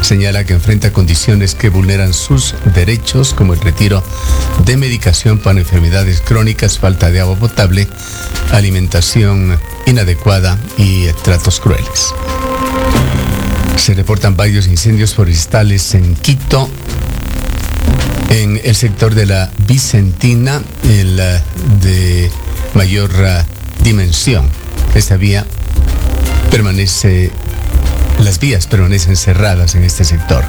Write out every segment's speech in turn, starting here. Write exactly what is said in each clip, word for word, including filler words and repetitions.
señala que enfrenta condiciones que vulneran sus derechos, como el retiro de medicación para enfermedades crónicas, falta de agua potable, alimentación inadecuada y tratos crueles. Se reportan varios incendios forestales en Quito, en el sector de la Vicentina, el de mayor dimensión. Esta vía permanece, las vías permanecen cerradas en este sector.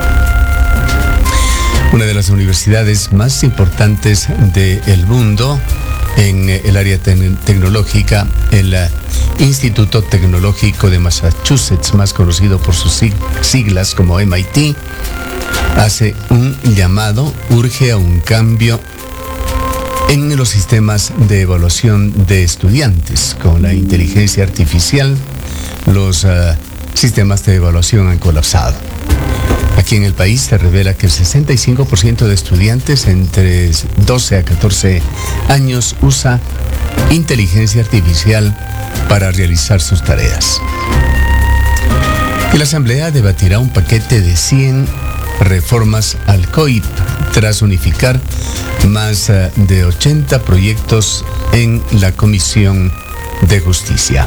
Una de las universidades más importantes del mundo en el área te- tecnológica, el Instituto Tecnológico de Massachusetts, más conocido por sus sig- siglas como M I T, hace un llamado, urge a un cambio en los sistemas de evaluación de estudiantes. Con la inteligencia artificial, los uh, sistemas de evaluación han colapsado. Aquí en el país se revela que el sesenta y cinco por ciento de estudiantes entre doce a catorce años usa inteligencia artificial para realizar sus tareas. Y la Asamblea debatirá un paquete de cien reformas al C O I P tras unificar más uh, de ochenta proyectos en la Comisión de Justicia.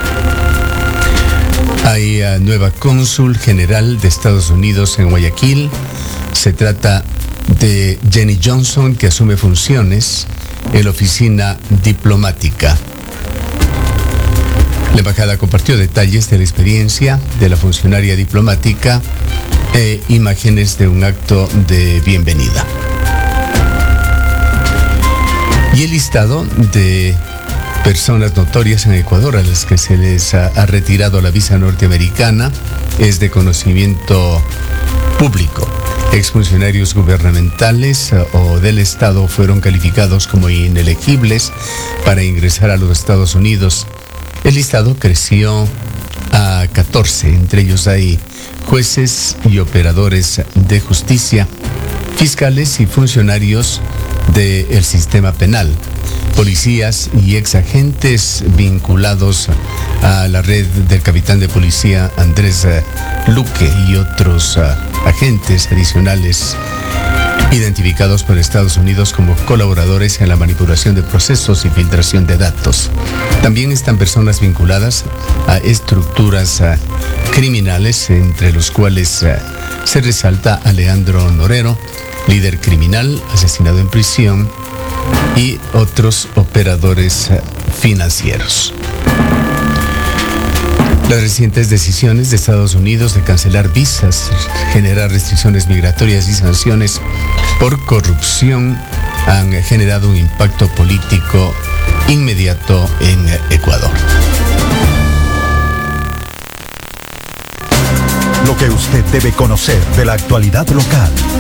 Hay uh, nueva cónsul general de Estados Unidos en Guayaquil. Se trata de Jenny Johnson, que asume funciones en la oficina diplomática. La embajada compartió detalles de la experiencia de la funcionaria diplomática e imágenes de un acto de bienvenida. Y el listado de personas notorias en Ecuador a las que se les ha, ha retirado la visa norteamericana es de conocimiento público. Exfuncionarios gubernamentales uh, o del Estado fueron calificados como inelegibles para ingresar a los Estados Unidos. El listado creció a catorce, entre ellos hay jueces y operadores de justicia, fiscales y funcionarios del sistema penal, policías y exagentes vinculados a la red del capitán de policía Andrés Luque y otros uh, agentes adicionales identificados por Estados Unidos como colaboradores en la manipulación de procesos y filtración de datos. También están personas vinculadas a estructuras uh, criminales, entre los cuales uh, se resalta a Leandro Norero, líder criminal asesinado en prisión, y otros operadores uh, financieros. Las recientes decisiones de Estados Unidos de cancelar visas, generar restricciones migratorias y sanciones por corrupción han generado un impacto político inmediato en Ecuador. Lo que usted debe conocer de la actualidad local.